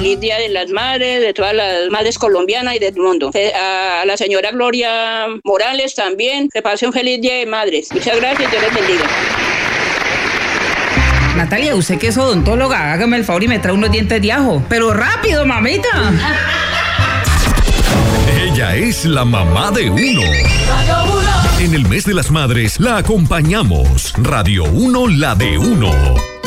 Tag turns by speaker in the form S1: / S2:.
S1: feliz Día de las Madres, de todas las madres colombianas y del mundo. A la señora Gloria Morales también, que pase un feliz Día de Madres. Muchas gracias, Dios les bendiga.
S2: Natalia, usted que es odontóloga, hágame el favor y me trae unos dientes de ajo. Pero rápido, mamita.
S3: Ella es la mamá de uno. En el mes de las madres la acompañamos. Radio 1, la de uno.